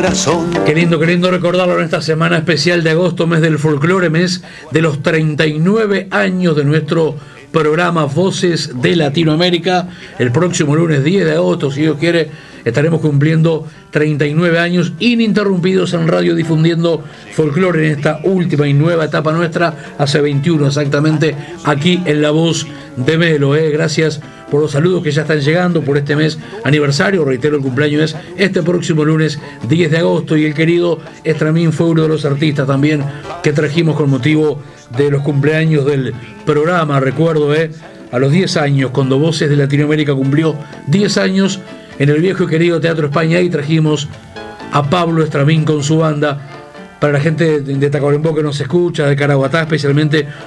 corazón. Qué lindo recordarlo en esta semana especial de agosto, mes del folclore, mes de los 39 años de nuestro programa Voces de Latinoamérica. El próximo lunes 10 de agosto, si Dios quiere, estaremos cumpliendo 39 años ininterrumpidos en radio, difundiendo folclore en esta última y nueva etapa nuestra, hace 21 exactamente, aquí en La Voz de Melo. Gracias por los saludos que ya están llegando por este mes aniversario. Reitero, el cumpleaños es este próximo lunes 10 de agosto y el querido Estramín fue uno de los artistas también que trajimos con motivo de los cumpleaños del programa. Recuerdo a los 10 años, cuando Voces de Latinoamérica cumplió 10 años, en el viejo y querido Teatro España, y trajimos a Pablo Estramín con su banda. Para la gente de Tacuarembó que nos escucha, de Caraguatá especialmente,